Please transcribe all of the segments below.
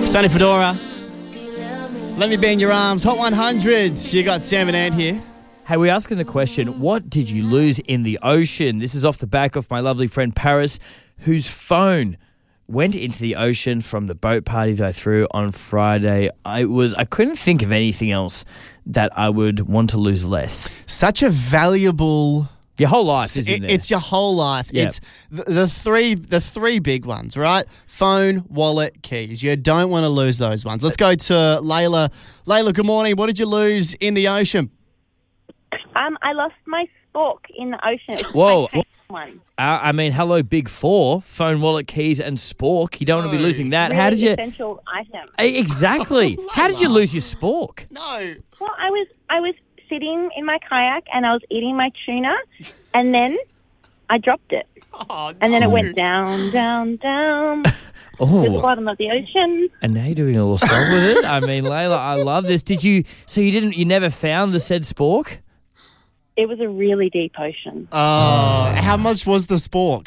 Sonny Fedora. Let me be in your arms. Hot 100. You got Sam and Ant here. Hey, we're asking the question, what did you lose in the ocean? This is off the back of my lovely friend Paris, whose phone went into the ocean from the boat party that I threw on Friday. I couldn't think of anything else that I would want to lose less. Such a valuable... Your whole life is in there. It's your whole life. Yep. It's the three big ones, right? Phone, wallet, keys. You don't want to lose those ones. Let's go to Layla. Layla, good morning. What did you lose in the ocean? I lost my spork in the ocean. It was Whoa. my favorite one. Hello, big four. Phone, wallet, keys, and spork. You don't want to be losing that. Really How did you... essential item. Exactly. How did you lose your spork? No. Well, I was sitting in my kayak and I was eating my tuna, and then I dropped it. Oh, no. And then it went down, down, down to the Oh, bottom of the ocean. and now you're doing a little song with it. I mean, Layla, I love this. You never found the said spork? It was a really deep ocean. How much was the spork?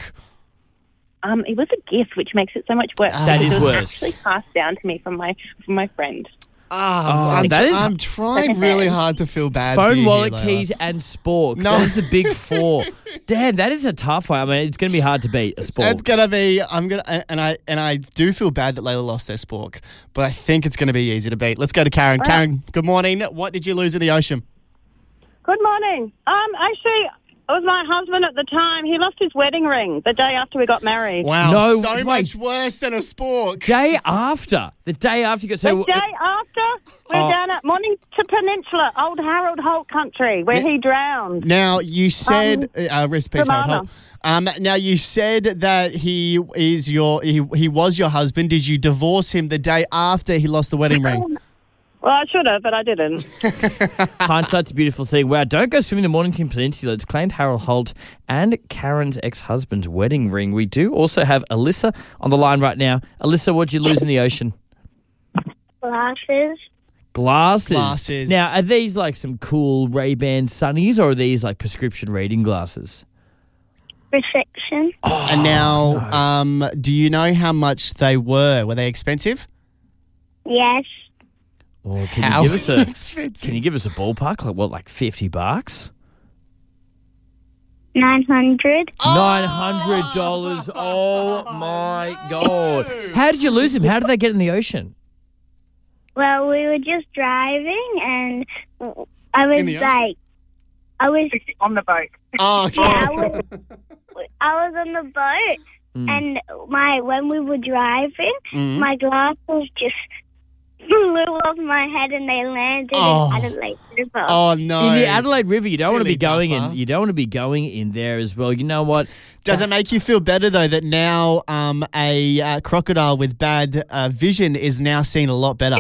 It was a gift, which makes it so much worse. That is It was worse. actually passed down to me from my friend. I'm trying really hard to feel bad for Phone, you wallet, here, Layla. keys, and spork. No. That is the big four. Damn, that is a tough one. I mean, it's going to be hard to beat a spork. It's gonna be. I do feel bad that Layla lost her spork, but I think it's gonna be easy to beat. Let's go to Karen. Karen, good morning. What did you lose in the ocean? Good morning. Actually, it was my husband at the time. He lost his wedding ring the day after we got married. Wow, No, so wait. much worse than a spork. The day after you got The day after, we were down at Mornington Peninsula, Old Harold Holt country, where he drowned. Now you said, rest in peace, Harold Ramona. Holt. Now you said that he was your husband. Did you divorce him the day after he lost the wedding ring? Well, I should have, but I didn't. Hindsight's a beautiful thing. Wow, don't go swimming in the Mornington Peninsula. It's claimed Harold Holt and Karen's ex-husband's wedding ring. We do also have Alyssa on the line right now. Alyssa, what'd you lose in the ocean? Glasses. Glasses. Now, are these like some cool Ray-Ban sunnies, or are these like prescription reading glasses? Reception. And now, do you know how much they were? Were they expensive? Yes. Or can How you give us a expensive? Can you give us a ballpark? Like what, like $50? 900. $900. Oh my God. How did you lose them? How did they get in the ocean? Well, we were just driving, and I was In the ocean? I was On the boat. Oh, okay. yeah, I was on the boat, and when we were driving, my glasses just flew off my head, and they landed in Adelaide River. Oh no! In the Adelaide River, you don't want to be Silly going buffer. in. You don't want to be going in there as well. You know what? Does it make you feel better though that now a crocodile with bad vision is now seen a lot better?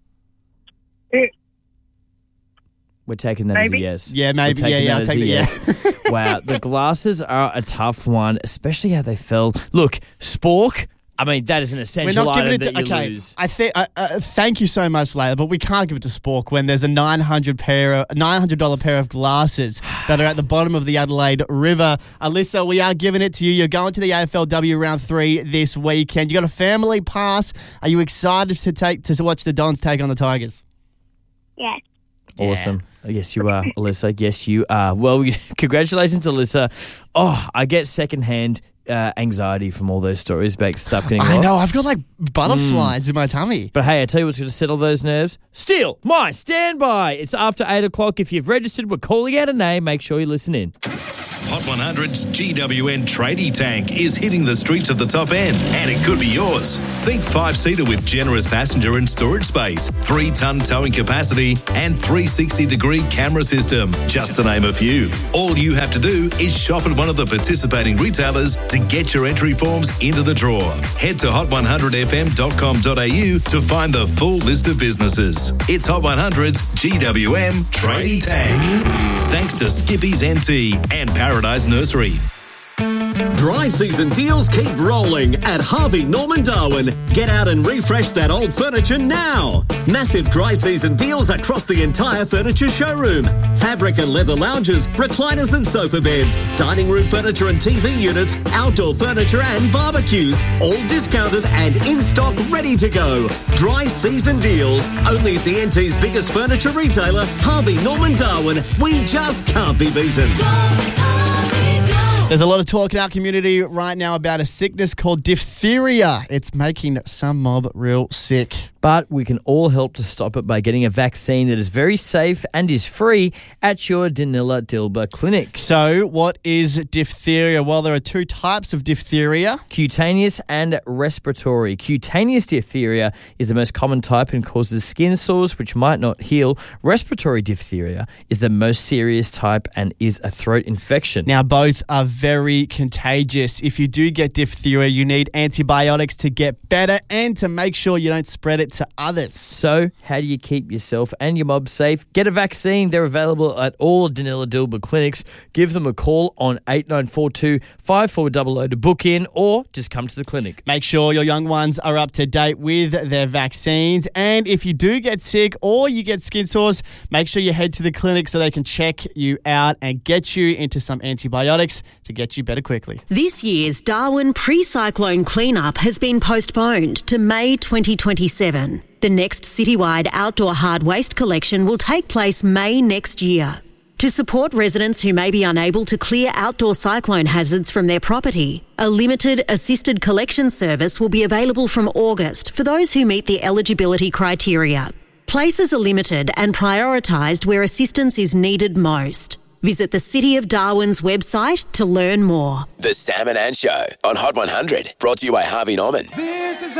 We're taking that as a yes. Yeah, maybe. We're taking Yeah, that I'll as take a the yes. Wow, the glasses are a tough one, especially how they fell. Look, spork. I mean, that is an We're essential not giving item it that to. you Okay, lose. I think. Thank you so much, Layla, but we can't give it to Spork when there's a $900 pair of glasses that are at the bottom of the Adelaide River. Alyssa, we are giving it to you. You're going to the AFLW round 3 this weekend. You got a family pass. Are you excited to watch the Dons take on the Tigers? Yes. Awesome. Yes, you are, Alyssa. Yes, you are. Well, congratulations, Alyssa. Oh, I get secondhand anxiety from all those stories about stuff getting lost. I know. I've got like butterflies in my tummy. But hey, I tell you what's going to settle those nerves. Steal my standby. It's after 8 o'clock. If you've registered, we're calling out a name. Make sure you listen in. Hot 100's GWN Tradie Tank is hitting the streets of the top end, and it could be yours. Think 5-seater with generous passenger and storage space, 3-ton towing capacity, and 360-degree camera system, just to name a few. All you have to do is shop at one of the participating retailers to get your entry forms into the draw. Head to hot100fm.com.au to find the full list of businesses. It's Hot 100's GWM Tradie Tank. Thanks to Skippy's NT and Paradise Nursery. Dry season deals keep rolling at Harvey Norman Darwin. Get out and refresh that old furniture now. Massive dry season deals across the entire furniture showroom. Fabric and leather lounges, recliners and sofa beds, dining room furniture and TV units, outdoor furniture and barbecues, all discounted and in stock, ready to go. Dry season deals, only at the NT's biggest furniture retailer, Harvey Norman Darwin. We just can't be beaten. There's a lot of talk in our community right now about a sickness called diphtheria. It's making some mob real sick. But we can all help to stop it by getting a vaccine that is very safe and is free at your Danila Dilba clinic. So what is diphtheria? Well, there are two types of diphtheria. Cutaneous and respiratory. Cutaneous diphtheria is the most common type and causes skin sores which might not heal. Respiratory diphtheria is the most serious type and is a throat infection. Now, both are very contagious. If you do get diphtheria, you need antibiotics to get better and to make sure you don't spread it to others. So, how do you keep yourself and your mob safe? Get a vaccine. They're available at all Danila Dilba clinics. Give them a call on 8942 5400 to book in or just come to the clinic. Make sure your young ones are up to date with their vaccines. And if you do get sick or you get skin sores, make sure you head to the clinic so they can check you out and get you into some antibiotics to get you better quickly. This year's Darwin pre-cyclone cleanup has been postponed to May 2027. The next citywide outdoor hard waste collection will take place May next year. To support residents who may be unable to clear outdoor cyclone hazards from their property, a limited assisted collection service will be available from August for those who meet the eligibility criteria. Places are limited and prioritised where assistance is needed most. Visit the City of Darwin's website to learn more. The Sam and Ann Show on Hot 100, brought to you by Harvey Norman.